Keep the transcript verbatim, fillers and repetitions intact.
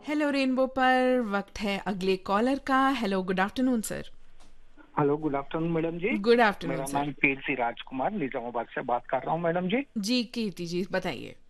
Hello rainbow पर वक्त है अगले कॉलर का। Hello, good afternoon sir. Hello, good afternoon madam जी। गुड आफ्टरनून मेरा सर। नाम कीर्ति राजकुमार निजामाबाद से बात कर रहा हूँ मैडम जी। जी कीर्ति जी, बताइए।